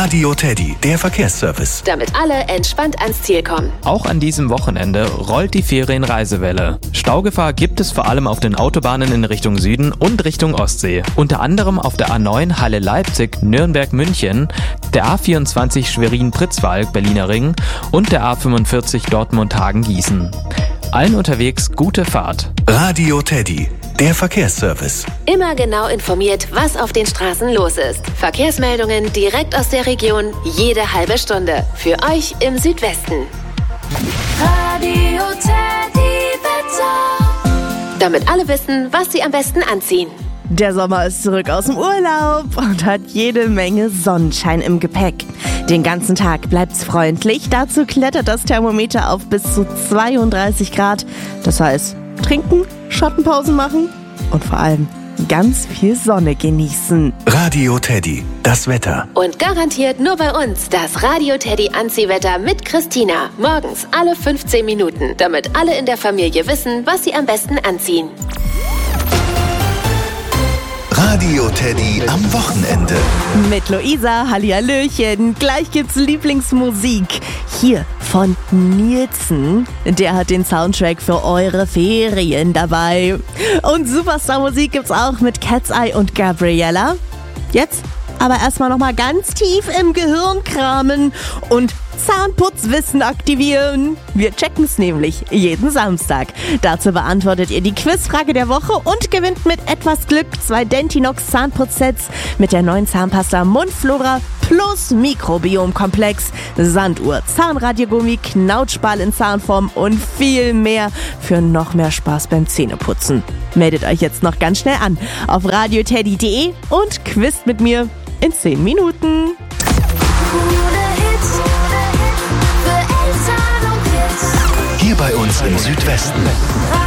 Radio Teddy, der Verkehrsservice. Damit alle entspannt ans Ziel kommen. Auch an diesem Wochenende rollt die Ferienreisewelle. Staugefahr gibt es vor allem auf den Autobahnen in Richtung Süden und Richtung Ostsee. Unter anderem auf der A9 Halle-Leipzig, Nürnberg-München, der A24 Schwerin-Pritzwalk, Berliner Ring und der A45 Dortmund-Hagen-Gießen. Allen unterwegs gute Fahrt. Radio Teddy, der Verkehrsservice. Immer genau informiert, was auf den Straßen los ist. Verkehrsmeldungen direkt aus der Region, jede halbe Stunde. Für euch im Südwesten. Radio Teddy Wetter. Damit alle wissen, was sie am besten anziehen. Der Sommer ist zurück aus dem Urlaub und hat jede Menge Sonnenschein im Gepäck. Den ganzen Tag bleibt's freundlich. Dazu klettert das Thermometer auf bis zu 32 Grad. Das heißt, trinken, Schattenpausen machen und vor allem ganz viel Sonne genießen. Radio Teddy, das Wetter. Und garantiert nur bei uns das Radio Teddy Anziehwetter mit Christina. Morgens alle 15 Minuten, damit alle in der Familie wissen, was sie am besten anziehen. Radio Teddy am Wochenende. Mit Luisa, hallihallöchen. Gleich gibt's Lieblingsmusik. Hier von Nielsen. Der hat den Soundtrack für eure Ferien dabei. Und Superstar-Musik gibt's auch mit Cat's Eye und Gabriella. Jetzt aber erstmal nochmal ganz tief im Gehirn kramen und Zahnputzwissen aktivieren. Wir checken's nämlich jeden Samstag. Dazu beantwortet ihr die Quizfrage der Woche und gewinnt mit etwas Glück 2 Dentinox Zahnputzsets mit der neuen Zahnpasta Mundflora plus Mikrobiomkomplex, Sanduhr, Zahnradiogummi, Knautschball in Zahnform und viel mehr für noch mehr Spaß beim Zähneputzen. Meldet euch jetzt noch ganz schnell an auf radioteddy.de und quizt mit mir in 10 Minuten. Hier bei uns im Südwesten.